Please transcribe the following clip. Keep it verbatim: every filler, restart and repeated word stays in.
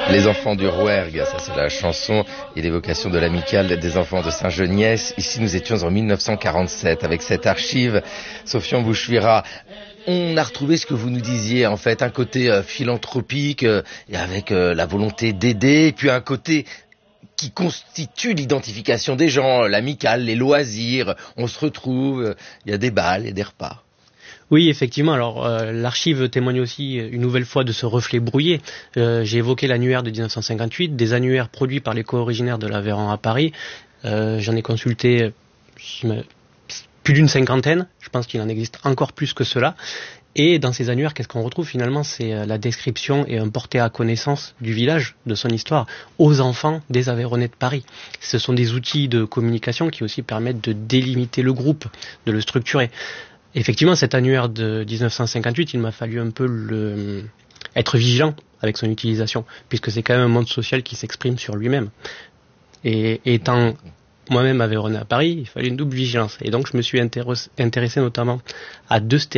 Les enfants du Rouergue, ça c'est la chanson et l'évocation de l'amicale des enfants de Saint-Geniès. Ici nous étions en mille neuf cent quarante-sept avec cette archive. Sofiane Bouchouira, on a retrouvé ce que vous nous disiez, en fait, un côté euh, philanthropique euh, et avec euh, la volonté d'aider, et puis un côté qui constitue l'identification des gens, l'amicale, les loisirs, on se retrouve, il y a des bals et des repas. Oui, effectivement. Alors, euh, l'archive témoigne aussi une nouvelle fois de ce reflet brouillé. Euh, j'ai évoqué l'annuaire de dix-neuf cent cinquante-huit, des annuaires produits par l'écho originaire de l'Aveyron à Paris. Euh, j'en ai consulté plus d'une cinquantaine. Je pense qu'il en existe encore plus que cela. Et dans ces annuaires, qu'est-ce qu'on retrouve finalement? C'est la description et un porté à connaissance du village, de son histoire, aux enfants des Aveyronnais de Paris. Ce sont des outils de communication qui aussi permettent de délimiter le groupe, de le structurer. Effectivement, cet annuaire de dix-neuf cent cinquante-huit, il m'a fallu un peu le... être vigilant avec son utilisation, puisque c'est quand même un monde social qui s'exprime sur lui-même. Et étant moi-même Aveyronnais à Paris, il fallait une double vigilance. Et donc, je me suis intéressé notamment à deux